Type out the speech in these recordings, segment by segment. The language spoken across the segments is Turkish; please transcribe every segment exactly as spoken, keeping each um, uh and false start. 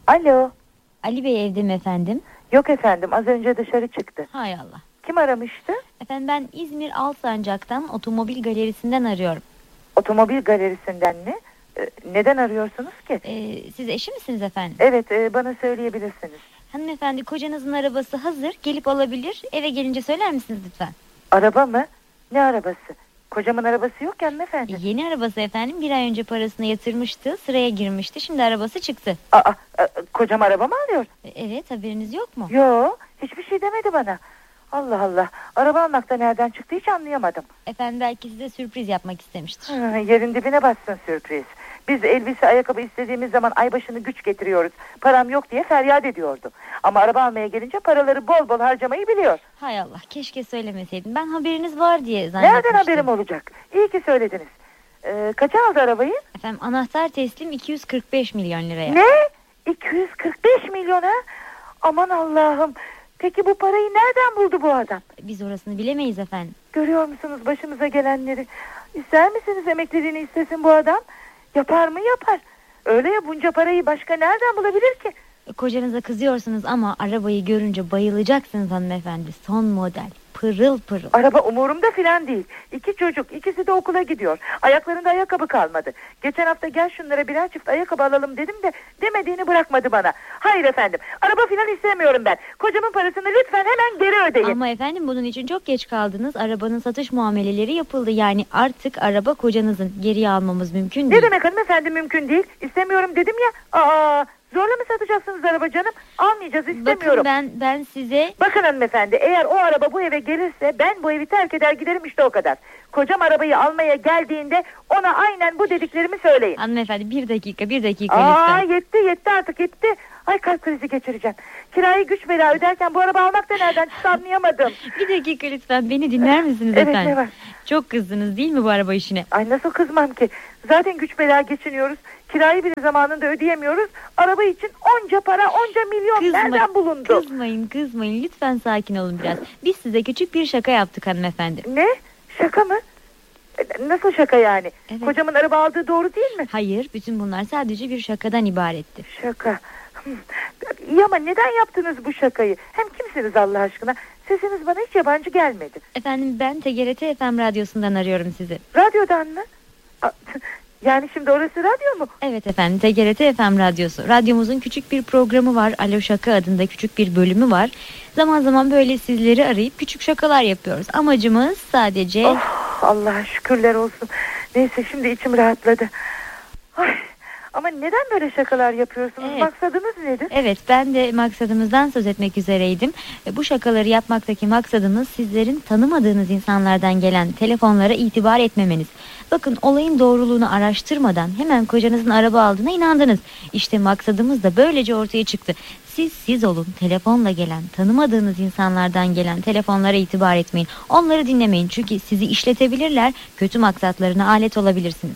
Alo. Ali Bey evde mi efendim? Yok efendim, az önce dışarı çıktı. Hay Allah. Kim aramıştı? Efendim ben İzmir Alsancak'tan otomobil galerisinden arıyorum. Otomobil galerisinden mi? Ee, neden arıyorsunuz ki? Ee, siz eşi misiniz efendim? Evet, e, bana söyleyebilirsiniz. Hanımefendi, kocanızın arabası hazır, gelip alabilir. Eve gelince söyler misiniz lütfen? Araba mı? Ne arabası? Kocamın arabası yok ya hanımefendi. Yeni arabası efendim, bir ay önce parasını yatırmıştı, sıraya girmişti, şimdi arabası çıktı. Aa, a, kocam araba mı alıyor? Evet, haberiniz yok mu? Yok, hiçbir şey demedi bana. Allah Allah, araba almakta nereden çıktı hiç anlayamadım. Efendim belki size sürpriz yapmak istemiştir. Hı, yerin dibine bassın sürpriz. Biz elbise ayakkabı istediğimiz zaman ay başını güç getiriyoruz. Param yok diye feryat ediyordu. Ama araba almaya gelince paraları bol bol harcamayı biliyor. Hay Allah, keşke söylemeseydin. Ben haberiniz var diye zannetmiştim. Nereden haberim olacak? İyi ki söylediniz. Ee, kaça aldı arabayı? Efendim anahtar teslim iki yüz kırk beş milyon liraya. Ne? iki yüz kırk beş milyona? Aman Allah'ım. Peki bu parayı nereden buldu bu adam? Biz orasını bilemeyiz efendim. Görüyor musunuz başımıza gelenleri? İster misiniz emekliliğini istesin bu adam? Yapar mı? Yapar. Öyle ya, bunca parayı başka nereden bulabilir ki? Kocanıza kızıyorsunuz ama arabayı görünce bayılacaksınız hanımefendi. Son model, pırıl pırıl. Araba umurumda filan değil. İki çocuk, ikisi de okula gidiyor. Ayaklarında ayakkabı kalmadı. Geçen hafta gel şunlara birer çift ayakkabı alalım dedim de demediğini bırakmadı bana. Hayır efendim, araba filan istemiyorum ben. Kocamın parasını lütfen hemen geri ödeyin. Ama efendim bunun için çok geç kaldınız. Arabanın satış muameleleri yapıldı. Yani artık araba kocanızın, geriye almamız mümkün değil. Ne demek hanımefendi mümkün değil? İstemiyorum dedim ya. Aa, zorla mı satacaksınız araba canım? Almayacağız, istemiyorum. Bakın ben, ben size... Bakın hanımefendi, eğer o araba bu eve gelirse ben bu evi terk eder giderim, işte o kadar. Kocam arabayı almaya geldiğinde ona aynen bu dediklerimi söyleyin. Hanımefendi bir dakika bir dakika Aa, lütfen. yetti yetti artık yetti. Ay, kalp krizi geçireceğim. Kirayı güç bela öderken bu araba almak da nereden çıktı anlayamadım. Bir dakika lütfen, beni dinler misiniz Evet, efendim? ne var? Çok kızdınız değil mi bu araba işine? Ay, nasıl kızmam ki? Zaten güç bela geçiniyoruz. Kirayı bile zamanında ödeyemiyoruz. Araba için onca para, onca milyon Kızma, nereden bulundu? Kızmayın kızmayın lütfen, sakin olun biraz. Biz size küçük bir şaka yaptık hanımefendi. Ne? Şaka mı? Nasıl şaka yani? Evet. Kocamın araba aldığı doğru değil mi? Hayır, bütün bunlar sadece bir şakadan ibaretti. Şaka. İyi ama neden yaptınız bu şakayı? Hem kimsiniz Allah aşkına? Sesiniz bana hiç yabancı gelmedi. Efendim ben T G R T F M radyosundan arıyorum sizi. Radyodan mı? Yani şimdi orası radyo mu? Evet efendim, T G R T F M radyosu. Radyomuzun küçük bir programı var. Alo Şaka adında küçük bir bölümü var. Zaman zaman böyle sizleri arayıp küçük şakalar yapıyoruz. Amacımız sadece... Oh, Allah'a şükürler olsun. Neyse, şimdi içim rahatladı. Ay, ama neden böyle şakalar yapıyorsunuz? Evet. Maksadınız nedir? Evet, ben de maksadımızdan söz etmek üzereydim. Bu şakaları yapmaktaki maksadımız sizlerin tanımadığınız insanlardan gelen telefonlara itibar etmemeniz. Bakın, olayın doğruluğunu araştırmadan hemen kocanızın araba aldığına inandınız. İşte maksadımız da böylece ortaya çıktı. Siz siz olun, telefonla gelen, tanımadığınız insanlardan gelen telefonlara itibar etmeyin. Onları dinlemeyin, çünkü sizi işletebilirler, kötü maksatlarına alet olabilirsiniz.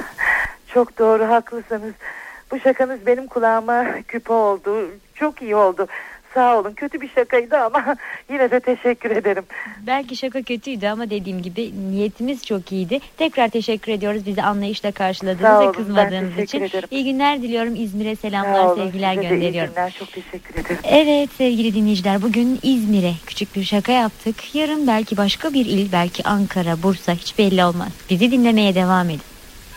Çok doğru, haklısınız. Bu şakanız benim kulağıma küpe oldu. Çok iyi oldu. Sağ olun, kötü bir şakaydı ama yine de teşekkür ederim. Belki şaka kötüydü ama dediğim gibi niyetimiz çok iyiydi. Tekrar teşekkür ediyoruz bizi anlayışla karşıladığınız ve kızmadığınız için. Ederim. İyi günler diliyorum. İzmir'e selamlar, olun, sevgiler size de gönderiyorum. iyi günler, çok teşekkür ederim. Evet sevgili dinleyiciler, bugün İzmir'e küçük bir şaka yaptık. Yarın belki başka bir il, belki Ankara, Bursa, hiç belli olmaz. Bizi dinlemeye devam edin.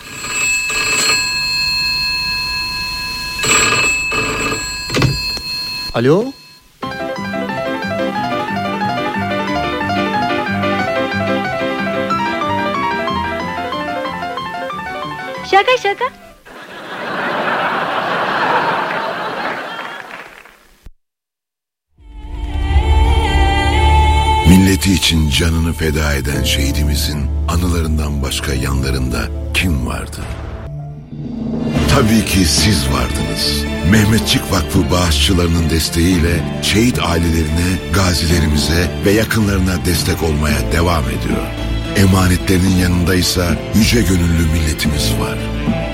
Alo? Şaka şaka. Milleti için canını feda eden şehidimizin anılarından başka yanlarında kim vardı? Tabii ki siz vardınız. Mehmetçik Vakfı bağışçılarının desteğiyle şehit ailelerine, gazilerimize ve yakınlarına destek olmaya devam ediyor. Emanetlerinin yanındaysa yüce gönüllü milletimiz var.